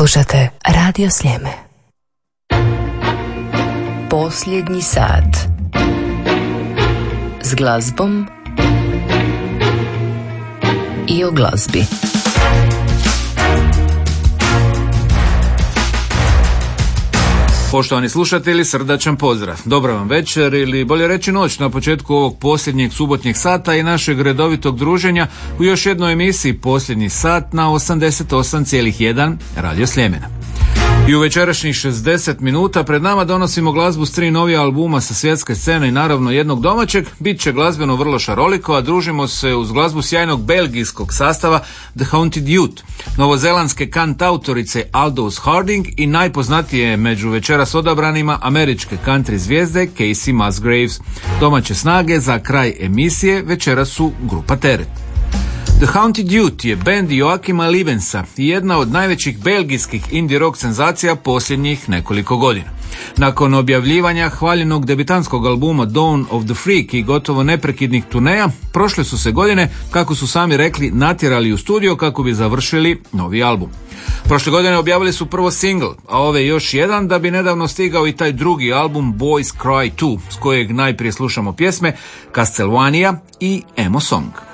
Slušate Radio Sljeme. Posljednji sat s glazbom i o glazbi. Poštovani slušatelji, srdačan pozdrav. Dobra vam večer ili bolje reći noć na početku ovog posljednjeg subotnjeg sata i našeg redovitog druženja u još jednoj emisiji Posljednji sat na 88,1 Radio Sljemena. I u večerašnjih 60 minuta pred nama donosimo glazbu s 3 novija albuma sa svjetske scene i naravno jednog domaćeg. Bit će glazbeno vrlo šaroliko, a družimo se uz glazbu sjajnog belgijskog sastava The Haunted Youth, novozelandske kantautorice Aldous Harding i najpoznatije među večeras odabranima američke country zvijezde Casey Musgraves. Domaće snage za kraj emisije večeras su grupa Teret. The Haunted Youth je band Joakima Livensa i jedna od najvećih belgijskih indie rock senzacija posljednjih nekoliko godina. Nakon objavljivanja hvaljenog debitanskog albuma Dawn of the Freak i gotovo neprekidnih turneja, prošle su se godine, kako su sami rekli, natjerali u studio kako bi završili novi album. Prošle godine objavili su prvo single, a ove još jedan, da bi nedavno stigao i taj drugi album Boys Cry 2, s kojeg najprije slušamo pjesme Castlevania i Emo Song.